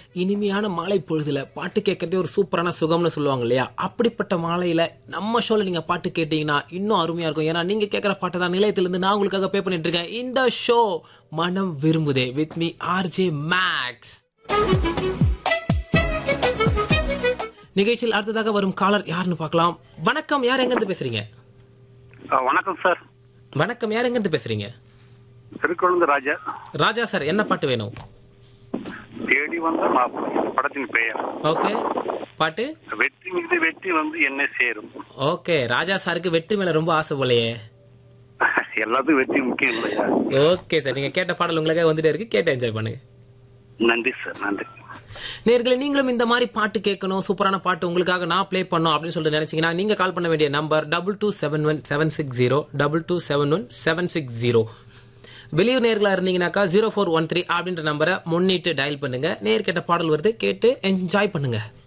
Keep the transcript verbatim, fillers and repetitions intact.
இனிமையான மாலை பொழுதுல பாட்டு கேட்கறதே ஒரு சூப்பரான சுகம்னு சொல்லுவாங்க இல்லையா? அப்படிப்பட்ட மாலையில நம்ம ஷோல நீங்க பாட்டு கேட்டீங்கன்னா இன்னும் அருமையா இருக்கும். ஏன்னா நீங்க கேட்கிற பாட்டை தான் நிலையத்திலிருந்து நான் உங்களுக்காக பே பண்ணிட்டு இருக்கேன். இந்த ஷோ மனம் விரும்புதே வித் மீ ஆர்ஜே மேக்ஸ். நிகழ்ச்சியில் அடுத்ததாக வரும் காலர் யாருன்னு பார்க்கலாம். வணக்கம், யார் எங்க இருந்து பேசுறீங்க? வணக்கம் சார். வணக்கம், யார் எங்க இருந்து பேசுறீங்க? திருக்குழந்தை ராஜா. ராஜா சார், என்ன பாட்டு வேணும்? தேடி வந்த மாப்பிள்ளை படத்தின் பெயர். ஓகே, பாட்டு வெற்றி மீது வெற்றி வந்து என்ன சேரும். ஓகே, ராஜா சாருக்கு வெற்றி மேல ரொம்ப ஆசை போலையே. எல்லாத்துக்கும் வெற்றி முக்கியம் இல்லையா? ஓகே சார், நீங்க கேட்ட பாடல் உங்களுக்காக வந்துட்டே இருக்கு, கேட்டு என்ஜாய் பண்ணுங்க. நன்றி சார், நன்றி. நேயர்களே, நீங்களும் இந்த மாதிரி பாட்டு கேட்கணும், சூப்பரான பாட்டு உங்களுக்காக நான் பிளே பண்ணணும் அப்படின்னு சொல்லிட்டு நினைச்சீங்கன்னா நீங்க கால் பண்ண வேண்டிய number double two seven one seven six zero double two seven one seven six zero. வெளியூர் நேர்களா இருந்தீங்கன்னாக்கா ஜீரோ ஃபோர் ஒன் த்ரீ அப்படின்ற நம்பரை முன்னிட்டு டயல் பண்ணுங்க. நேர் கேட்ட பாடல் வருது, கேட்டு என்ஜாய் பண்ணுங்க.